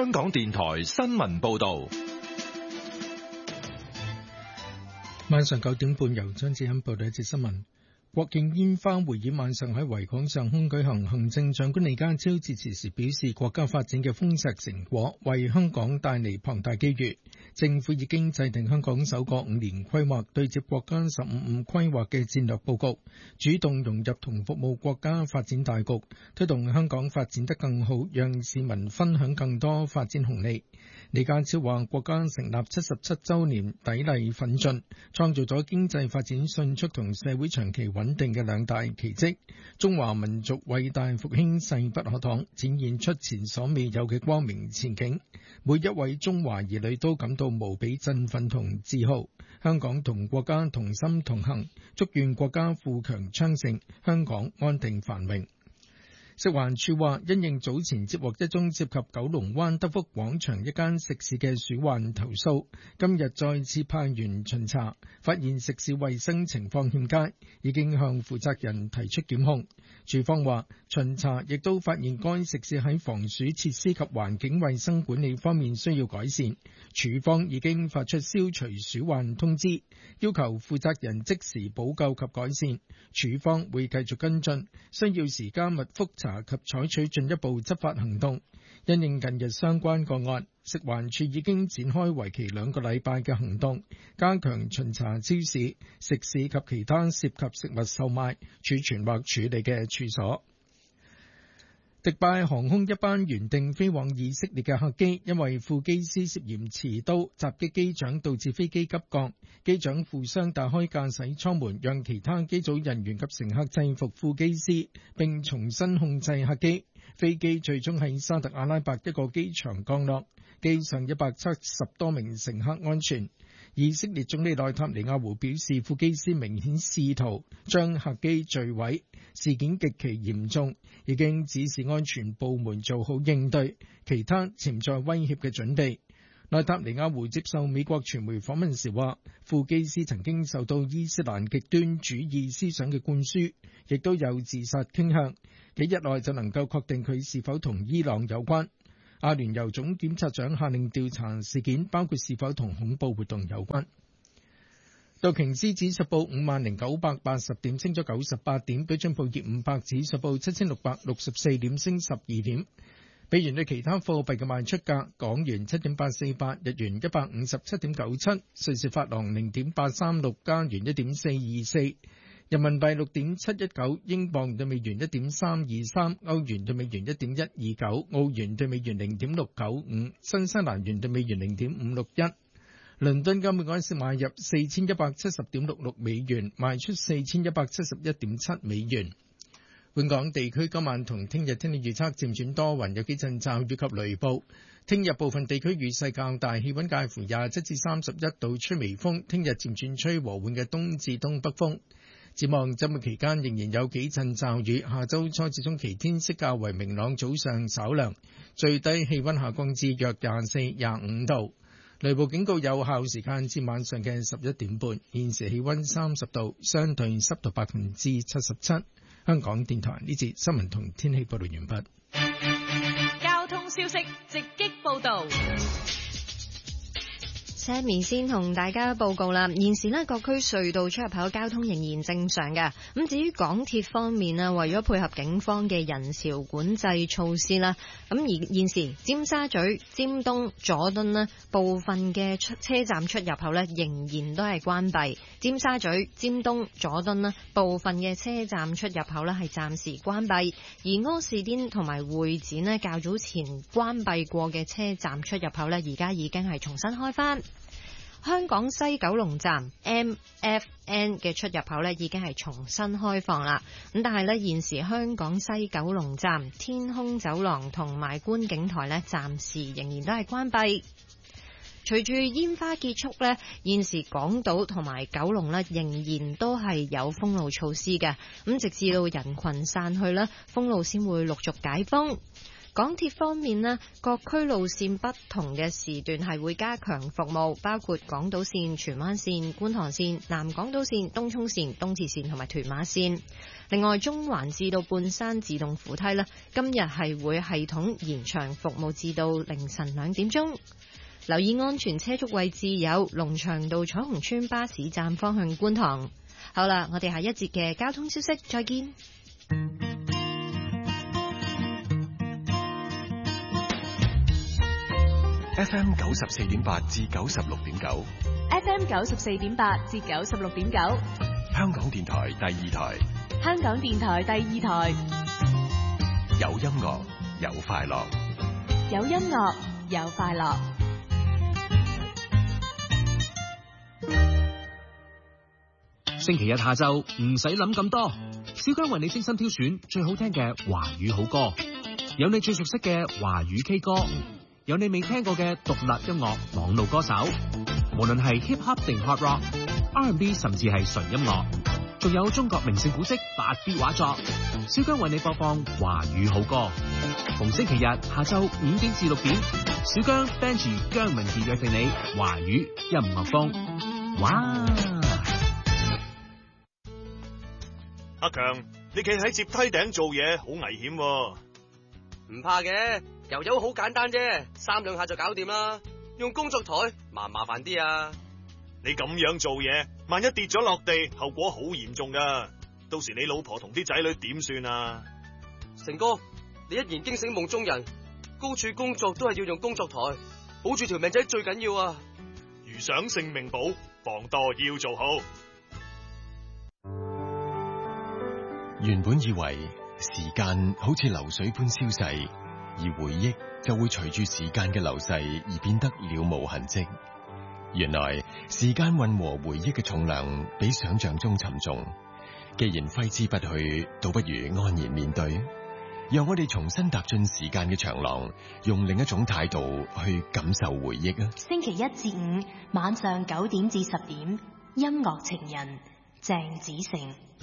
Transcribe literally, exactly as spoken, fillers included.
香港電台新聞報道。 晚上九點半，由張志欣報道一節新聞。國慶煙花匯演晚上喺維港上空舉行，行政長官李家超致辭時表示，國家發展嘅豐碩成果為香港帶嚟龐大機遇。政府已經制定香港首個五年規劃，對接國家十五五規劃嘅戰略佈局，主動融入同服務國家發展大局，推動香港發展得更好，讓市民分享更多發展紅利。李家超話，國家成立七十七週年砥礪奮進，創造咗經濟發展迅速同社會長期穩定嘅兩大奇蹟，中華民族偉大復興勢不可擋，展現出前所未有嘅光明前景。每一位中華兒女都感到無比振奮同自豪。香港同國家同心同行，祝願國家富強昌盛，香港安定繁榮。食環署話，因應早前接獲一宗涉及九龍灣德福廣場一間食肆嘅鼠患投訴，今日再次派員巡查，發現食肆衛生情況欠佳，已經向負責人提出檢控。署方話，巡查亦都發現該食肆喺防鼠設施及環境衛生管理方面需要改善，署方已經發出消除鼠患通知，要求負責人即時補救及改善。署方會繼續跟進，需要時加密覆查及採取進一步執法行動。因應近日相關個案，食環署已經展開為期兩個禮拜嘅行動，加強巡查超市、食肆及其他涉及食物售賣、儲存或處理嘅處所。迪拜航空一班原定飛往以色列嘅客機，因為副機師涉嫌持刀襲擊機長，導致飛機急降。機長負傷打開駕駛艙門，讓其他機組人員及乘客制服副機師，並重新控制客機。飛機最終喺沙特阿拉伯一個機場降落，機上一百七十多名乘客安全。以色列總理內塔尼亞胡表示，副機師明顯試圖將客機墜毀，事件極其嚴重，已經指示安全部門做好應對其他潛在威脅嘅準備。內塔尼亞胡接受美國傳媒訪問時話，副機師曾經受到伊斯蘭極端主義思想嘅灌輸，亦都有自殺傾向，幾日內就能夠確定佢是否同伊朗有關。阿聯酋總檢察長下令調查事件，包括是否同恐怖活動有關。道瓊斯指數報五萬零九百八十點，升咗九十八點；標準普爾五百指數報七千六百六十四點，升十二點。美元對其他貨幣嘅賣出價：港元七點八四八，日元一百五十七點九七，瑞士法郎零點八三六，加元一點四二四。人民幣六點七一九，英鎊對美元一點三二三，歐元對美元一點一二九，澳元對美元零點六九五，新西蘭元對美元零點五六一。倫敦金每盎司買入四千一百七十點六六美元，賣出四千一百七十一點七美元。本港地區今晚同聽日天氣預測漸轉多雲，有幾陣驟雨及雷暴。聽日部分地區雨勢較大，氣溫介乎廿七至三十一度，吹微風。聽日漸轉吹和緩嘅東至東北風。展望周末期間仍然有幾陣驟雨，下周初至中期天色較為明朗，早上稍涼，最低氣溫下降至約廿四、廿五度。雷暴警告有效時間至晚上嘅十一點半。現時氣溫三十度，相對濕度百分之七十七。香港電台呢節新聞同天氣報道完畢。 交通消息直擊報道。 Sammy 先同大家報告啦，現時呢各區隧道出入口交通仍然正常嘅。咁至於港鐵方面啊，為咗配合警方嘅人潮管制措施啦，咁而現時尖沙咀、尖東、佐敦呢部分嘅出車站出入口呢仍然都係關閉。尖沙咀、尖東、佐敦呢部分嘅車站出入口呢係暫時關閉，而柯士甸同埋會展呢較早前關閉過嘅車站出入口呢，而家已經係重新開返。香港西九龍站 M F N 嘅出入口呢已經係重新開放啦，咁但係呢現時香港西九龍站天空走廊同埋觀景台呢暫時仍然都係關閉。隨住煙花結束呢，現時港島同埋九龍呢仍然都係有封路措施嘅，咁直至到人群散去呢，封路先會陸續解封。 港鐵方面呢，各區路線不同嘅時段係會加強服務，包括港島線、荃灣線、觀塘線、南港島線、東涌線、東鐵線同埋屯馬線。另外，中環至到半山自動扶梯呢，今日係會系統延長服務至到凌晨兩點鐘。留意安全車速位置有龍翔道彩虹村巴士站方向觀塘。好啦，我哋下一節嘅交通消息再見。 F M 九十四點八至九十六點九 F M 九十四點八至九十六點九， 香港電台第二台， 香港電台第二台， 有音樂有快樂， 有音樂有快樂。 星期日下晝唔使諗咁多，小姜為你精心挑選最好聽嘅華語好歌，有你最熟悉嘅華語 K 歌，有你未聽過嘅獨立音樂網路歌手，無論係 hip hop 定 hard rock、R and B 甚至係純音樂，仲有中國名勝古蹟八 B 畫作，小姜為你播放華語好歌。逢星期日下晝五點至六點，小姜 Benji 姜文傑約定你華語音樂風。哇！ 阿強，你企喺接梯頂做嘢好危險喎。 唔怕嘅，油油好簡單啫，三兩下就搞掂啦。用工作台麻唔麻煩啲啊？ 你咁樣做嘢，萬一跌咗落地，後果好嚴重噶。到時你老婆同啲仔女點算啊？ 成哥，你一言驚醒夢中人，高處工作都係要用工作台，保住條命仔最緊要啊！ 如想性命保，防墮要做好。 原本以為時間好似流水般消逝，而回憶就會隨住時間嘅流逝而變得了無痕跡。原來時間混和回憶嘅重量比想象中沉重。既然揮之不去，倒不如安然面對。讓我哋重新踏進時間嘅長廊，用另一種態度去感受回憶啊！ 星期一至五晚上九點至十點，音樂情人鄭子誠。